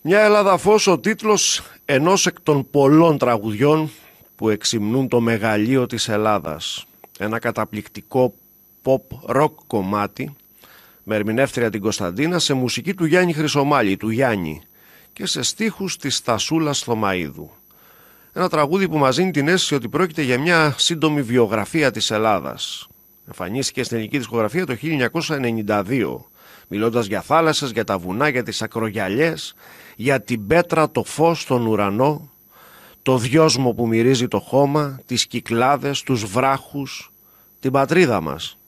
Μια Ελλάδα φως, ο τίτλος ενός εκ των πολλών τραγουδιών που εξυμνούν το μεγαλείο της Ελλάδας. Ένα καταπληκτικό pop-rock κομμάτι με ερμηνεύτρια την Κωνσταντίνα, σε μουσική του Γιάννη Χρυσομάλη, του Γιάννη, και σε στίχους της Στασούλας Θωμαΐδου. Ένα τραγούδι που μας δίνει την αίσθηση ότι πρόκειται για μια σύντομη βιογραφία της Ελλάδας. Εμφανίστηκε στην ελληνική δισκογραφία το 1992, μιλώντας για θάλασσες, για τα βουνά, για τις ακρογιαλιές, για την πέτρα, το φως, τον ουρανό, το δυόσμο που μυρίζει το χώμα, τις κυκλάδες, τους βράχους, την πατρίδα μας.